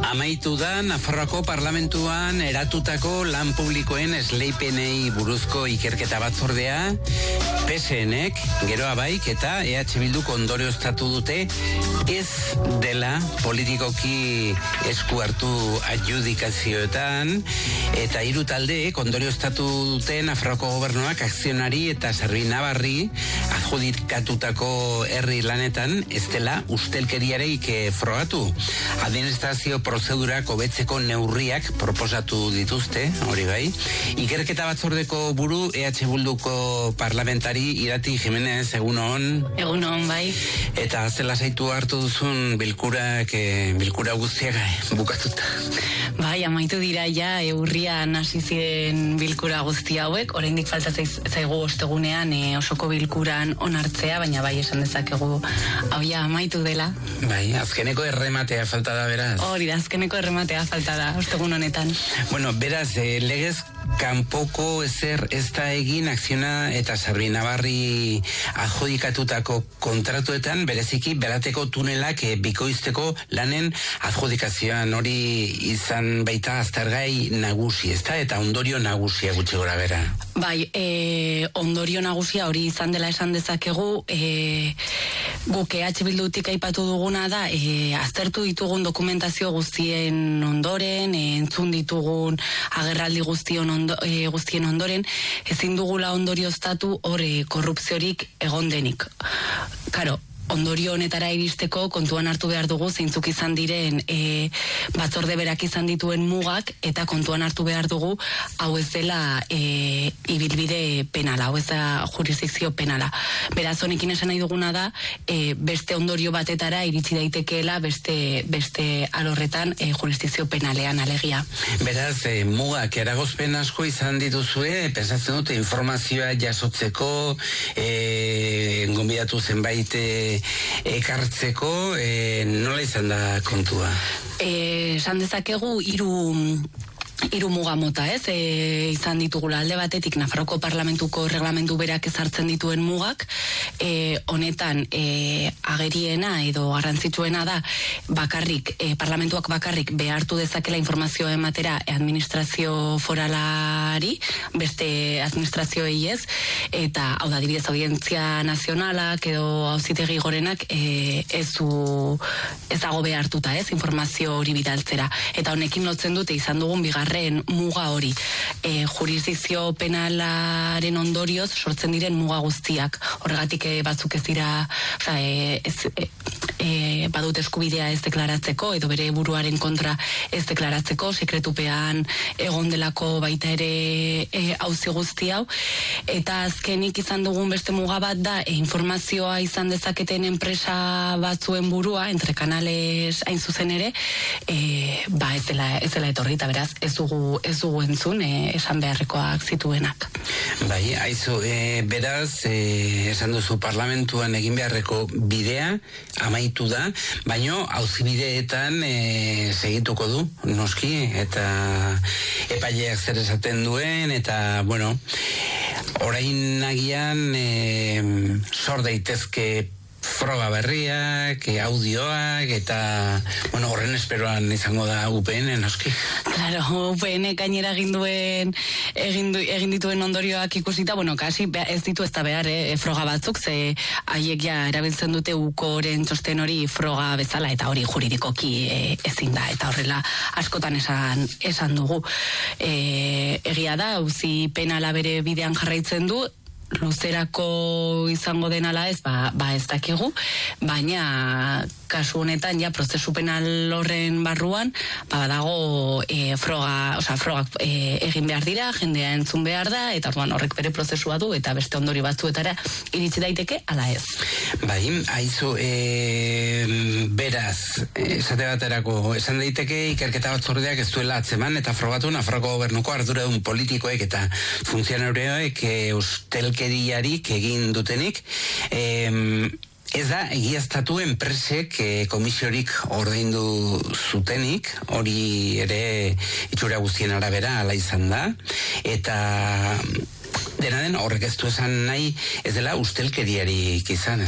Amaitu da Nafarroako Parlamentuan eratutako lan publikoen esleipenei buruzko ikerketa batzordea, PSNek, Geroa Baik eta EH Bilduk ondorioztatu dute ez dela politikoki esku hartu adjudikazioetan, eta hiru taldeek ondorioztatu dute Nafarroako gobernuak akzionari eta Zerbinabarri adjudikatutako herri lanetan ez dela ustelkeriareik frogatu. Administrazio prozedurak hobetzeko neurriak proposatu dituzte, hori bai. Ikerketa batzordeko buru EH Bilduko parlamentari Irati Jimenez, egunon. Egunon, bai. Eta zela zaitu hartu duzun bilkura guztiak bukatuta. Bai, amaitu dira ja urrian hasi ziren bilkura guzti hauek, oraindik falta zaigu ostegunean osoko bilkuran onartzea, baina bai esan dezakegu hau ja amaitu dela. Bai, azkeneko errematea falta da, beraz. Hori da, azkeneko errematea falta da ostegun honetan. Bueno, beraz, legez kanpoko ezer ez da egin akziona eta Zerbinabarri adjudikatutako kontratuetan, bereziki Berateko tunelak bikoizteko lanen adjudikazioan, hori izan baita aztergai nagusi, ezta? Eta ondorio nagusia gutxi gora bera. Bai, ondorio nagusia hori izan dela esan dezakegu, guk EH Bildutik aipatu duguna da, aztertu ditugun dokumentazio guztien ondoren, entzun ditugun agerraldi guztien ondoren, ezin dugula ondorioztatu hor korrupziorik egon denik. Karo, ondorio honetara iristeko kontuan hartu behar dugu zeintzuk izan diren batzorde berak izan dituen mugak, eta kontuan hartu behar dugu hau ez dela ibilbide penala, hau ez da jurisdikzio penala. Beraz, honekin esan nahi duguna da beste ondorio batetara iritsi daitekeela beste alorretan jurisdikzio penalean alegia. Beraz, mugak eragozpen asko izan dituzue, pensatzen dute informazioa jasotzeko, gonbidatu zenbait ekartzeko, nola izan da kontua? Esan dezakegu hiru muga mota, izan ditugula. Alde batetik Nafarroko Parlamentuko reglamendu berak ezartzen dituen mugak, honetan ageriena edo garrantzitsuena da bakarrik, parlamentuak bakarrik behartu dezakela informazioa ematera administrazio foralari, beste administrazioei ez, eta hau da, adibidez, Audientzia Nazionalak edo Auzitegi Gorenak ez dago behartuta, informazio hori bidaltzera. Eta honekin lotzen dute izan dugun bigarren muga hori, jurisdikzio penalaren ondorioz sortzen diren muga guztiak. Horregatik batzuk ez dira, badut eskubidea ez deklaratzeko edo bere buruaren kontra ez deklaratzeko, sekretupean egon delako baita ere auzi guzti hau. Eta azkenik izan dugun beste muga bat da informazioa izan dezaketen enpresa batzuen burua, entre kanales hain zuzen ere, ez dela etorri, eta beraz ez dugu entzun esan beharrekoak zituenak. Bai, aizu, beraz, esan duzu parlamentuan egin beharreko bidea amaitu da, baino auzibideetan segituko du, noski, eta epaileak zer esaten duen, eta, bueno, orain agian sor daitezke froga berriak, audioak, eta, bueno, horren esperoan izango da UPN, noski. Claro, UPN gainera egin dituen ondorioak ikusita, bueno, kasi ez ditu ez da behar, froga batzuk, ze haiek ja erabiltzen dute ukoren txosten hori froga bezala, eta hori juridikoki ezin da, eta horrela askotan esan dugu. Egia da, auzi penala bere bidean jarraitzen du, luzerako izango den ala ez, ez dakigu, baina kasu honetan ja prozesu penal horren barruan badago frogak egin behar dira, jendea entzun behar da, eta orduan horrek bere prozesua du, eta beste ondori batzuetara iritsi daiteke ala ez. Bai, aizu, beraz, esate baterako, esan daiteke ikerketa batzordeak ez duela atzeman eta frogatu Nafarroko gobernuko arduradun politikoek eta funtzionarioek ustelkeriarik egin dutenik, ez da egiaztatu enpresek komisiorik ordaindu zutenik, hori ere itxura guztien arabera ala izan da, eta dena den horrek ez du esan nahi ez dela ustelkeriarik izan.